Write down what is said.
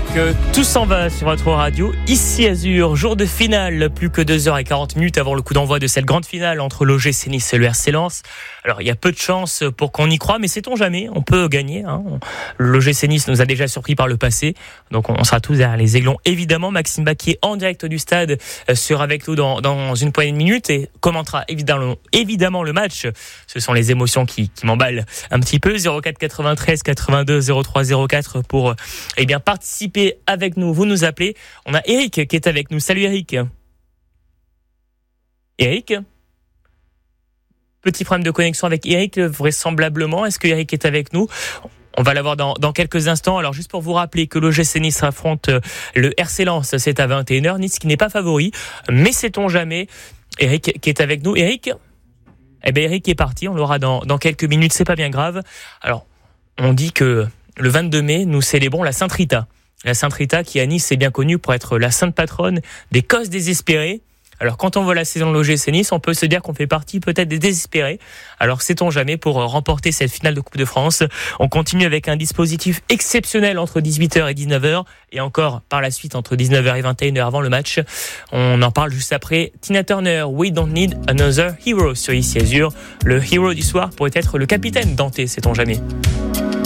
avec Tout s'en va sur votre radio, ici Azur, jour de finale, plus que 2h40 avant le coup d'envoi de cette grande finale entre l'OGC Nice et le RC Lens. Alors il y a peu de chance pour qu'on y croie, mais sait-on jamais, on peut gagner. L'OGC Nice nous a déjà surpris par le passé, donc on sera tous derrière les Aiglons. Évidemment, Maxime Baquier en direct du stade sera avec nous dans une poignée de minutes et commentera évidemment le match. Ce sont les émotions qui m'emballent un petit peu. 04 93 82 03 04 pour participer avec nous. Vous nous appelez. On a Eric qui est avec nous. Salut Eric. Eric ? Petit problème de connexion avec Eric, vraisemblablement. Est-ce que Eric est avec nous ? On va l'avoir dans quelques instants. Alors, juste pour vous rappeler que l'OGC Nice affronte le RC Lens, c'est à 21h. Nice qui n'est pas favori, mais sait-on jamais. Eric qui est avec nous. Eric ? Eric est parti. On l'aura dans quelques minutes. C'est pas bien grave. Alors, on dit que le 22 mai, nous célébrons la Sainte Rita. La Sainte Rita qui à Nice est bien connue pour être la sainte patronne des cosses désespérées. Alors quand on voit la saison de l'OGC Nice, on peut se dire qu'on fait partie peut-être des désespérés. Alors sait-on jamais pour remporter cette finale de Coupe de France. On continue avec un dispositif exceptionnel entre 18h et 19h et encore par la suite entre 19h et 21h avant le match. On en parle juste après. Tina Turner, We Don't Need Another Hero sur ici Azur. Le héros du soir pourrait être le capitaine Dante, sait-on jamais.